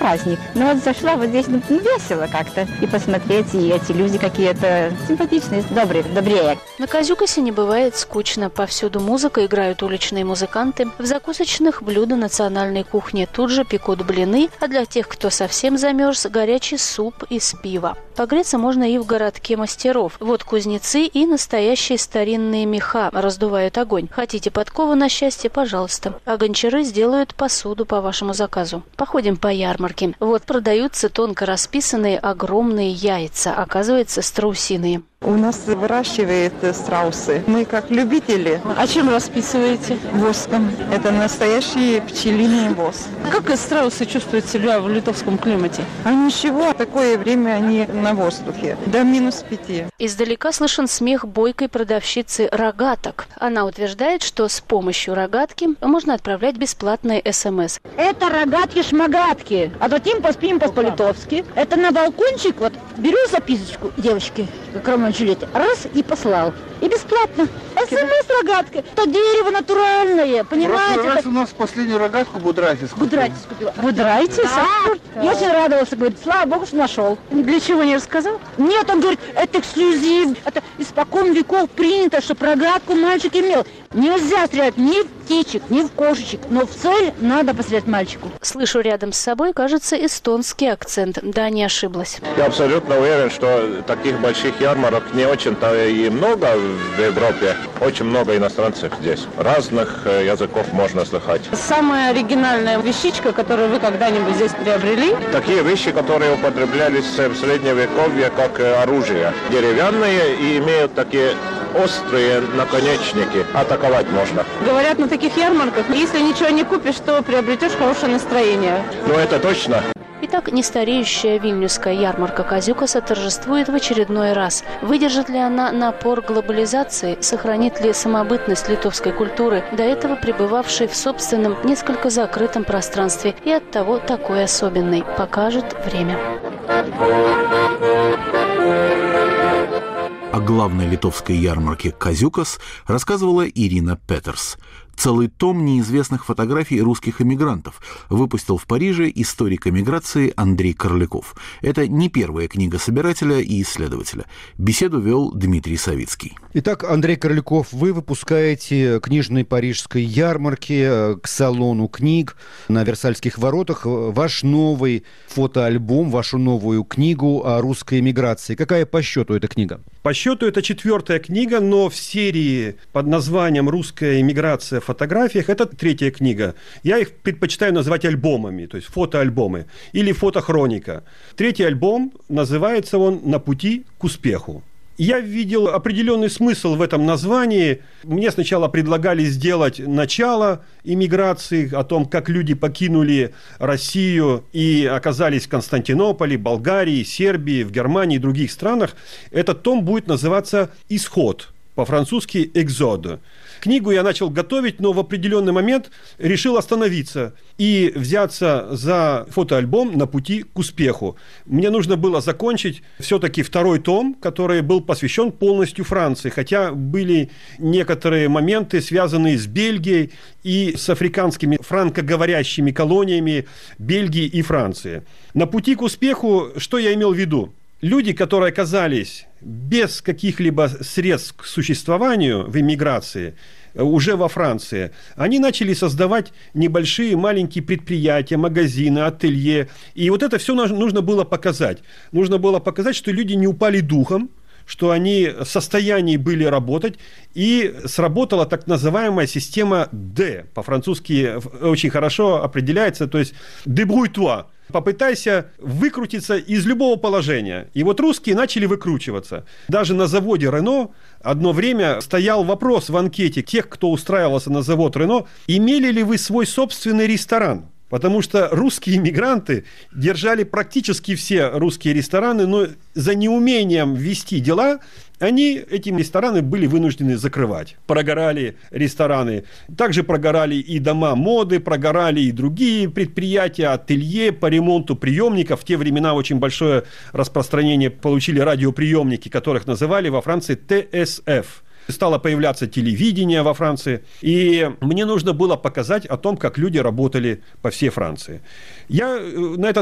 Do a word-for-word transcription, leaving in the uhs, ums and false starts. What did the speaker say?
праздник. Но вот зашла вот здесь, ну, весело как-то. И посмотреть, и эти люди какие-то симпатичные, добрые, добрее. На Козюкасе не бывает скучно. Повсюду музыка, играют уличные музыканты. В закусочных блюда национальной кухни. Тут же пекут блины, а для тех, кто совсем замерз, горячий суп из пива. Погреться можно и в городке мастеров. Вот кузнецы и настоящие старинные меха раздувают огонь. Хотите подкову на счастье? Пожалуйста. А гончары сделают посуду по вашему заказу. Походим по ярмарке. Вот продаются тонко расписанные огромные яйца. Оказывается, страусиные. У нас выращивают страусы. Мы как любители. А чем расписываете? Воском. Это настоящий пчелиный воск. Как страусы чувствуют себя в литовском климате? А ничего, такое время они на воздухе. До минус пяти. Издалека слышен смех бойкой продавщицы рогаток. Она утверждает, что с помощью рогатки можно отправлять бесплатные смс. Это рогатки-шмагатки. А затем поспим по-литовски. Это на балкончик, вот беру записочку девочки, как Роман Джульетта, раз и послал. И бесплатно. СМС-рогатка. Это дерево натуральное, понимаете? В раз это... у нас последнюю рогатку Будрайтис купил. Будрайтис купила. Будрайтис? Да. Я очень радовался, говорит, слава богу, что нашел. Для чего не рассказал? Нет, он говорит, это эксклюзив. Это испокон веков принято, чтобы рогатку мальчик имел. Нельзя стрелять ни в птичек, ни в кошечек, но в цель надо пострелять мальчику. Слышу рядом с собой, кажется, эстонский акцент. Да, не ошиблась. Я абсолютно уверен, что таких больших ярмарок не очень-то и много в Европе. Очень много иностранцев здесь. Разных языков можно слыхать. Самая оригинальная вещичка, которую вы когда-нибудь здесь приобрели? Такие вещи, которые употреблялись в средневековье как оружие. Деревянные и имеют такие острые наконечники. Атаковать можно. Говорят, на таких ярмарках, если ничего не купишь, то приобретешь хорошее настроение. Ну, это точно. Итак, нестареющая вильнюсская ярмарка Козюкаса торжествует в очередной раз. Выдержит ли она напор глобализации? Сохранит ли самобытность литовской культуры, до этого пребывавшей в собственном, несколько закрытом пространстве и оттого такой особенной? Покажет время. О главной литовской ярмарке Козюкас рассказывала Ирина Петерс. Целый том неизвестных фотографий русских эмигрантов выпустил в Париже историк эмиграции Андрей Корляков. Это не первая книга собирателя и исследователя. Беседу вел Дмитрий Савицкий. Итак, Андрей Корляков, вы выпускаете книжной парижской ярмарке к салону книг на Версальских воротах ваш новый фотоальбом, вашу новую книгу о русской эмиграции. Какая по счету эта книга? По счету это четвертая книга, но в серии под названием «Русская эмиграция в фотографиях» это третья книга. Я их предпочитаю называть альбомами, то есть фотоальбомы или фотохроника. Третий альбом, называется он «На пути к успеху». Я видел определенный смысл в этом названии. Мне сначала предлагали сделать начало эмиграции, о том, как люди покинули Россию и оказались в Константинополе, Болгарии, Сербии, в Германии и других странах. Этот том будет называться «Исход», по-французски «Экзод». Книгу я начал готовить, но в определенный момент решил остановиться и взяться за фотоальбом «На пути к успеху». Мне нужно было закончить все-таки второй том, который был посвящен полностью Франции, хотя были некоторые моменты, связанные с Бельгией и с африканскими франкоговорящими колониями Бельгии и Франции. «На пути к успеху» что я имел в виду? Люди, которые оказались без каких-либо средств к существованию в эмиграции, уже во Франции, они начали создавать небольшие маленькие предприятия, магазины, ателье. И вот это все нужно было показать. Нужно было показать, что люди не упали духом, что они в состоянии были работать, и сработала так называемая система «Д». По-французски очень хорошо определяется, то есть «débrouille-toi». Попытайся выкрутиться из любого положения. И вот русские начали выкручиваться. Даже на заводе Рено одно время стоял вопрос в анкете тех, кто устраивался на завод Рено, имели ли вы свой собственный ресторан? Потому что русские иммигранты держали практически все русские рестораны, но за неумением вести дела они эти рестораны были вынуждены закрывать. Прогорали рестораны. Также прогорали и дома моды, прогорали и другие предприятия, ателье по ремонту приемников. В те времена очень большое распространение получили радиоприемники, которых называли во Франции Т С Ф. Стало появляться телевидение во Франции, и мне нужно было показать о том, как люди работали по всей Франции. Я на этот